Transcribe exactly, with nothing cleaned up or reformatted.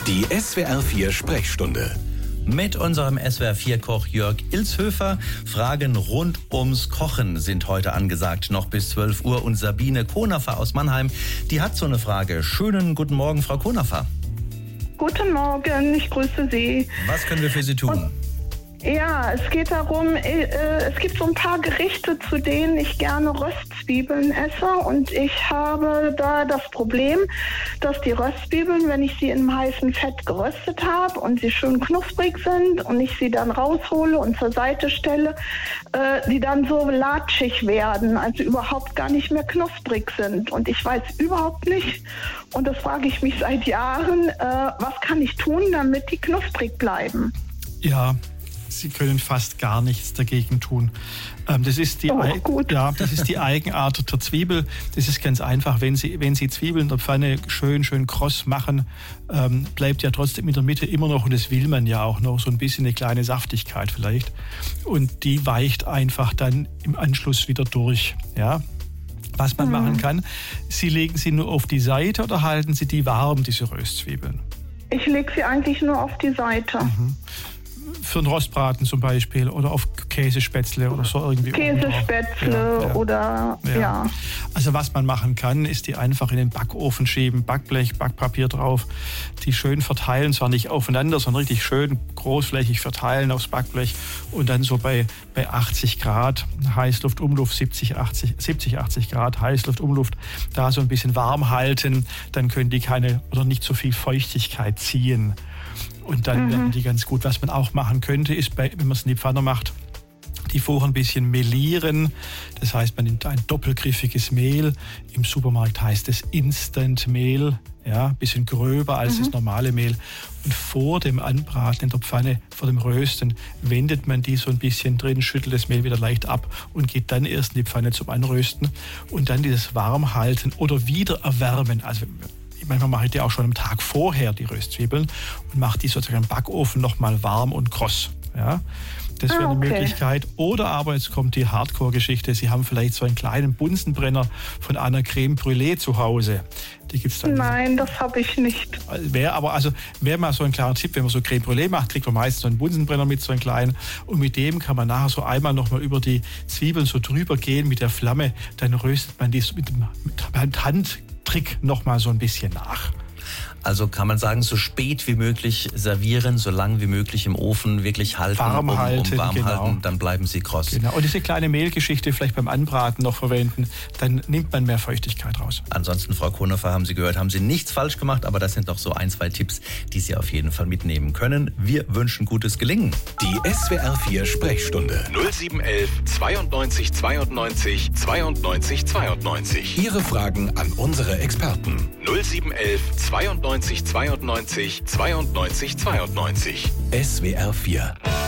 Die S W R vier Sprechstunde. Mit unserem S W R vier Koch Jörg Ilshöfer. Fragen rund ums Kochen sind heute angesagt, noch bis zwölf Uhr. Und Sabine Konafer aus Mannheim, die hat so eine Frage. Schönen guten Morgen, Frau Konafer. Guten Morgen, ich grüße Sie. Was können wir für Sie tun? Und, ja, es geht darum, äh, es gibt so ein paar Gerichte, zu denen ich gerne Röstzwiebeln esse. Und ich habe da das Problem, dass die Röstzwiebeln, wenn ich sie in heißem Fett geröstet habe und sie schön knusprig sind und ich sie dann raushole und zur Seite stelle, äh, die dann so latschig werden, also überhaupt gar nicht mehr knusprig sind. Und ich weiß überhaupt nicht, und das frage ich mich seit Jahren, äh, was kann ich tun, damit die knusprig bleiben? Ja, Sie können fast gar nichts dagegen tun. Ähm, das ist die, oh, Ei- gut. ja, das ist die Eigenart der Zwiebel. Das ist ganz einfach. Wenn Sie, wenn Sie Zwiebeln in der Pfanne schön, schön kross machen, ähm, bleibt ja trotzdem in der Mitte immer noch, und das will man ja auch noch, so ein bisschen eine kleine Saftigkeit vielleicht. Und die weicht einfach dann im Anschluss wieder durch. Ja. Was man mhm. machen kann, Sie legen sie nur auf die Seite oder halten Sie die warm, diese Röstzwiebeln? Ich lege sie eigentlich nur auf die Seite. Mhm. Für einen Rostbraten zum Beispiel oder auf Käsespätzle oder so irgendwie. Käsespätzle ja, ja. oder ja. ja. Also was man machen kann, ist die einfach in den Backofen schieben, Backblech, Backpapier drauf, die schön verteilen, zwar nicht aufeinander, sondern richtig schön großflächig verteilen aufs Backblech und dann so bei, bei achtzig Grad Heißluft, Umluft, siebzig, achtzig, siebzig, achtzig Grad Heißluft, Umluft, da so ein bisschen warm halten, dann können die keine oder nicht so viel Feuchtigkeit ziehen. Und dann mhm. werden die ganz gut. Was man auch machen könnte, ist, bei, wenn man es in die Pfanne macht, die vorher ein bisschen melieren. Das heißt, man nimmt ein doppelgriffiges Mehl. Im Supermarkt heißt es Instant-Mehl. Ja, ein bisschen gröber als mhm. das normale Mehl. Und vor dem Anbraten in der Pfanne, vor dem Rösten, wendet man die so ein bisschen drin, schüttelt das Mehl wieder leicht ab und geht dann erst in die Pfanne zum Anrösten. Und dann dieses Warmhalten oder Wiedererwärmen. Also manchmal mache ich die auch schon am Tag vorher, die Röstzwiebeln, und mache die sozusagen im Backofen nochmal warm und kross. Ja, das wäre ah, eine okay. Möglichkeit. Oder aber, jetzt kommt die Hardcore-Geschichte, Sie haben vielleicht so einen kleinen Bunsenbrenner von einer Creme Brûlée zu Hause. Die gibt's dann. Nein, das habe ich nicht. Wäre aber, also wäre mal so ein kleiner Tipp, wenn man so Creme Brûlée macht, kriegt man meistens so einen Bunsenbrenner mit, so einen kleinen. Und mit dem kann man nachher so einmal nochmal über die Zwiebeln so drüber gehen mit der Flamme. Dann röstet man die mit dem mit Hand Trick noch mal so ein bisschen nach. Also kann man sagen, so spät wie möglich servieren, so lang wie möglich im Ofen wirklich halten, warm um, halten, um warm genau. halten, dann bleiben sie kross. Genau. Und diese kleine Mehlgeschichte vielleicht beim Anbraten noch verwenden, dann nimmt man mehr Feuchtigkeit raus. Ansonsten, Frau Konafer, haben Sie gehört, haben Sie nichts falsch gemacht, aber das sind noch so ein, zwei Tipps, die Sie auf jeden Fall mitnehmen können. Wir wünschen gutes Gelingen. Die S W R vier Sprechstunde. null sieben eins eins zweiundneunzig zweiundneunzig zweiundneunzig zweiundneunzig. Ihre Fragen an unsere Experten. null sieben eins eins zweiundneunzig zweiundneunzig zweiundneunzig zweiundneunzig. S W R vier.